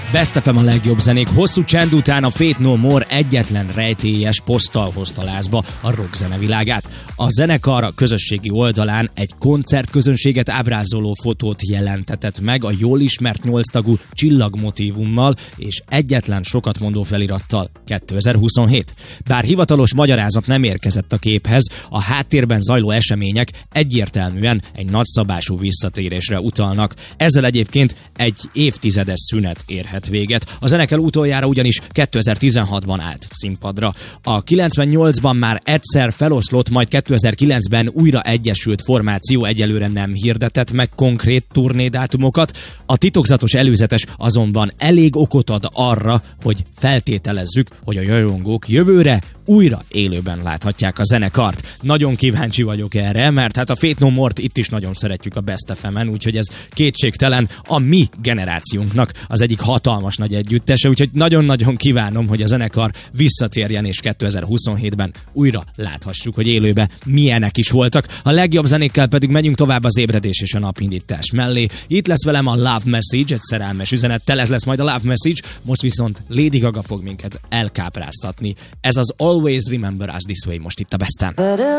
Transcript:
Best FM a legjobb zenék. Hosszú csend után a Faith No More egyetlen rejtélyes poszttal hozta lázba a rockzene világát. A zenekar a közösségi oldalán egy koncertközönséget ábrázoló fotót jelentetett meg a jól ismert 8-tagú csillagmotívummal és egyetlen sokat mondó felirattal 2027. Bár hivatalos magyarázat nem érkezett a képhez, a háttérben zajló események egyértelműen egy nagyszabású visszatérésre utalnak. Ezzel egyébként egy évtizedes szünet érhet véget. A zenekar utoljára ugyanis 2016-ban állt színpadra. A 98-ban már egyszer feloszlott, majd 2009-ben újra egyesült formáció egyelőre nem hirdetett meg konkrét turnédátumokat. A titokzatos előzetes azonban elég okot ad arra, hogy feltételezzük, hogy a rajongók jövőre újra élőben láthatják a zenekart. Nagyon kíváncsi vagyok erre, mert hát a Faith No More-t itt is nagyon szeretjük a Best FM-en, úgyhogy ez kétségtelen a mi generációnknak az egyik hatalmas nagy együttese, úgyhogy nagyon-nagyon kívánom, hogy a zenekar visszatérjen, és 2027-ben újra láthassuk, hogy élőben milyenek is voltak. A legjobb zenékkel pedig megyünk tovább az ébredés és a napindítás mellé. Itt lesz velem a Love Message, egy szerelmes üzenettel, ez lesz majd a Love Message, most viszont Lady Gaga fog minket elkápráztatni. Ez az Always Remember Us This Way most itt a Besten.